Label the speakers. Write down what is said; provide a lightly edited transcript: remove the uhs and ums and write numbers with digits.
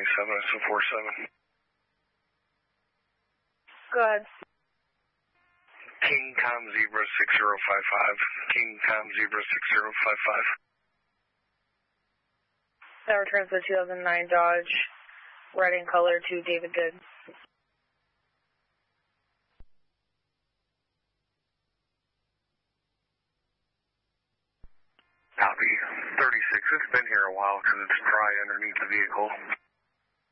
Speaker 1: 47,
Speaker 2: Go ahead.
Speaker 1: King Tom Zebra 6055. King Tom Zebra 6055.
Speaker 2: That returns the 2009 Dodge, red in color, to David Good.
Speaker 1: Copy. 36, it's been here a while because it's dry underneath the vehicle.